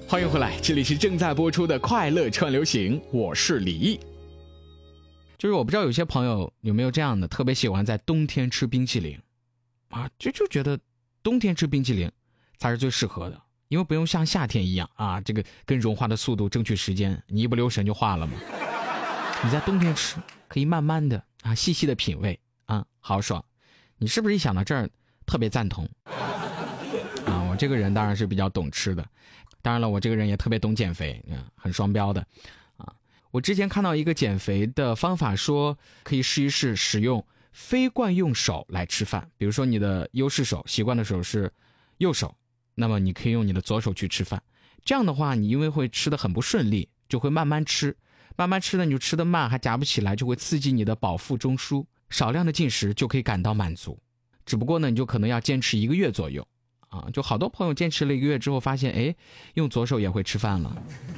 欢迎回来，这里是正在播出的快乐串流行，我是李毅。就是我不知道有些朋友有没有这样的，特别喜欢在冬天吃冰淇淋啊，就觉得冬天吃冰淇淋才是最适合的，因为不用像夏天一样啊，这个跟融化的速度争取时间，你一不留神就化了嘛。你在冬天吃，可以慢慢的啊，细细的品味啊，好爽。你是不是一想到这儿特别赞同啊？我这个人当然是比较懂吃的。当然了，我这个人也特别懂减肥，很双标的啊。我之前看到一个减肥的方法，说可以试一试使用非惯用手来吃饭。比如说你的优势手习惯的手是右手，那么你可以用你的左手去吃饭。这样的话，你因为会吃得很不顺利，就会慢慢吃，慢慢吃呢，你就吃得慢，还夹不起来，就会刺激你的饱腹中枢，少量的进食就可以感到满足。只不过呢，你就可能要坚持1个月左右。啊，就好多朋友坚持了1个月之后发现，哎，用左手也会吃饭了。